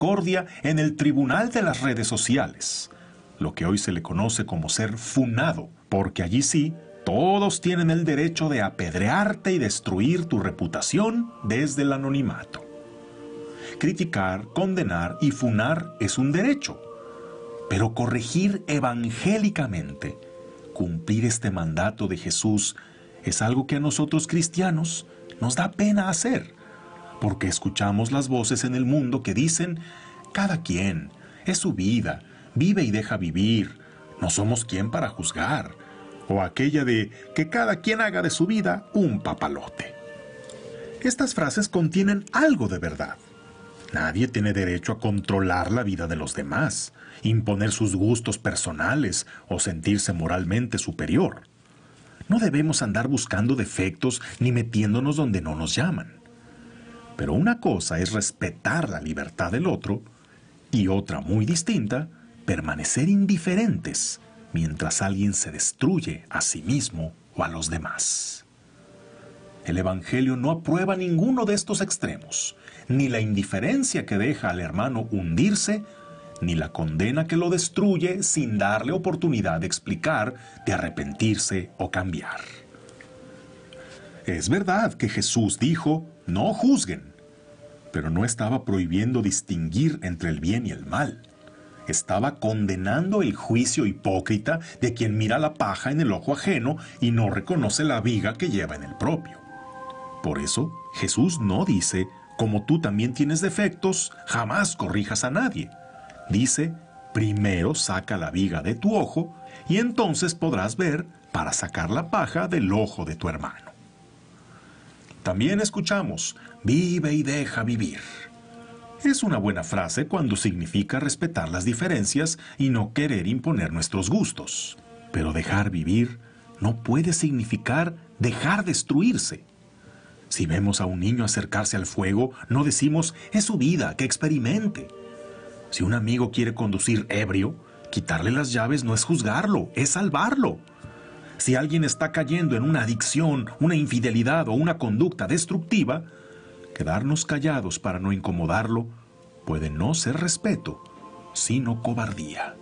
discordia en el tribunal de las redes sociales, lo que hoy se le conoce como ser funado, porque allí sí, todos tienen el derecho de apedrearte y destruir tu reputación desde el anonimato. Criticar, condenar y funar es un derecho, pero corregir evangélicamente, cumplir este mandato de Jesús, es algo que a nosotros cristianos nos da pena hacer, porque escuchamos las voces en el mundo que dicen, cada quien, es su vida, vive y deja vivir, no somos quien para juzgar, o aquella de que cada quien haga de su vida un papalote. Estas frases contienen algo de verdad. Nadie tiene derecho a controlar la vida de los demás, imponer sus gustos personales o sentirse moralmente superior. No debemos andar buscando defectos ni metiéndonos donde no nos llaman. Pero una cosa es respetar la libertad del otro y otra muy distinta, permanecer indiferentes mientras alguien se destruye a sí mismo o a los demás. El Evangelio no aprueba ninguno de estos extremos, ni la indiferencia que deja al hermano hundirse, ni la condena que lo destruye sin darle oportunidad de explicar, de arrepentirse o cambiar. Es verdad que Jesús dijo, no juzguen, pero no estaba prohibiendo distinguir entre el bien y el mal. Estaba condenando el juicio hipócrita de quien mira la paja en el ojo ajeno y no reconoce la viga que lleva en el propio. Por eso, Jesús no dice, como tú también tienes defectos, jamás corrijas a nadie. Dice, primero saca la viga de tu ojo y entonces podrás ver para sacar la paja del ojo de tu hermano. También escuchamos, vive y deja vivir. Es una buena frase cuando significa respetar las diferencias y no querer imponer nuestros gustos. Pero dejar vivir no puede significar dejar destruirse. Si vemos a un niño acercarse al fuego, no decimos, es su vida, que experimente. Si un amigo quiere conducir ebrio, quitarle las llaves no es juzgarlo, es salvarlo. Si alguien está cayendo en una adicción, una infidelidad o una conducta destructiva, quedarnos callados para no incomodarlo puede no ser respeto, sino cobardía.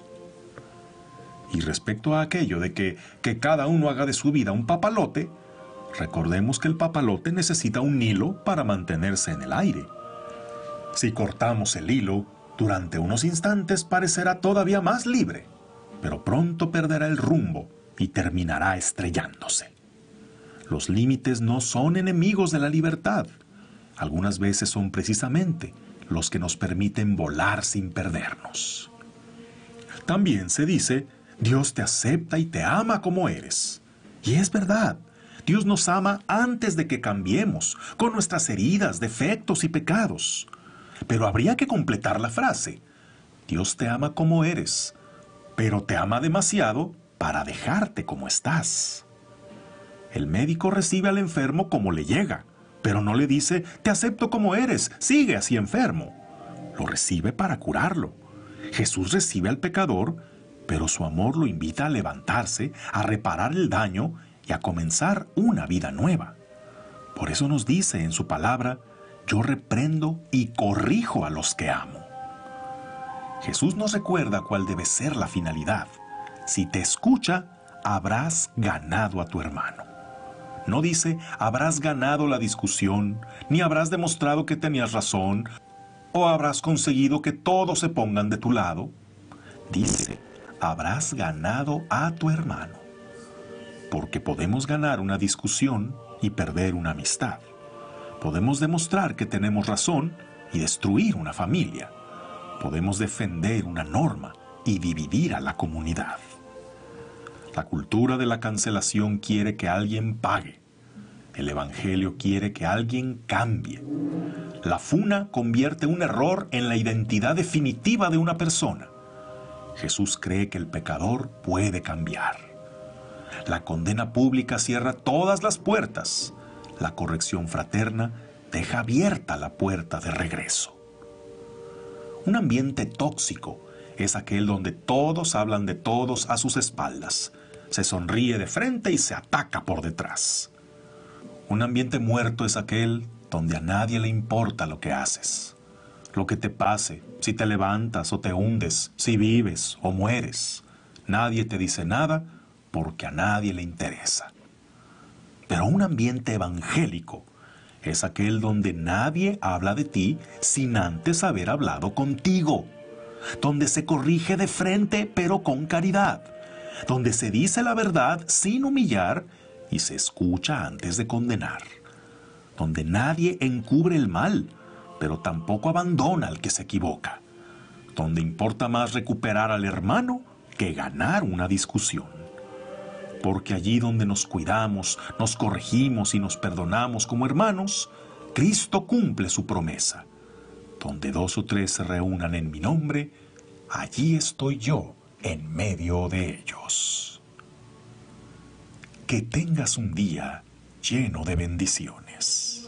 Y respecto a aquello de que cada uno haga de su vida un papalote, recordemos que el papalote necesita un hilo para mantenerse en el aire. Si cortamos el hilo, durante unos instantes parecerá todavía más libre, pero pronto perderá el rumbo y terminará estrellándose. Los límites no son enemigos de la libertad. Algunas veces son precisamente los que nos permiten volar sin perdernos. También se dice, Dios te acepta y te ama como eres. Y es verdad, Dios nos ama antes de que cambiemos, con nuestras heridas, defectos y pecados. Pero habría que completar la frase. Dios te ama como eres, pero te ama demasiado para dejarte como estás. El médico recibe al enfermo como le llega, pero no le dice, te acepto como eres, sigue así enfermo. Lo recibe para curarlo. Jesús recibe al pecador, pero su amor lo invita a levantarse, a reparar el daño y a comenzar una vida nueva. Por eso nos dice en su palabra, yo reprendo y corrijo a los que amo. Jesús nos recuerda cuál debe ser la finalidad. Si te escucha, habrás ganado a tu hermano. No dice, habrás ganado la discusión, ni habrás demostrado que tenías razón, o habrás conseguido que todos se pongan de tu lado. Dice, habrás ganado a tu hermano. Porque podemos ganar una discusión y perder una amistad. Podemos demostrar que tenemos razón y destruir una familia. Podemos defender una norma y dividir a la comunidad. La cultura de la cancelación quiere que alguien pague. El Evangelio quiere que alguien cambie. La funa convierte un error en la identidad definitiva de una persona. Jesús cree que el pecador puede cambiar. La condena pública cierra todas las puertas. La corrección fraterna deja abierta la puerta de regreso. Un ambiente tóxico es aquel donde todos hablan de todos a sus espaldas, se sonríe de frente y se ataca por detrás. Un ambiente muerto es aquel donde a nadie le importa lo que haces. lo que te pase, si te levantas o te hundes, si vives o mueres. Nadie te dice nada porque a nadie le interesa. Pero un ambiente evangélico es aquel donde nadie habla de ti sin antes haber hablado contigo, donde se corrige de frente pero con caridad, donde se dice la verdad sin humillar y se escucha antes de condenar, donde nadie encubre el mal, pero tampoco abandona al que se equivoca, donde importa más recuperar al hermano que ganar una discusión. Porque allí donde nos cuidamos, nos corregimos y nos perdonamos como hermanos, Cristo cumple su promesa. Donde 2 o 3 se reúnan en mi nombre, allí estoy yo en medio de ellos. Que tengas un día lleno de bendiciones.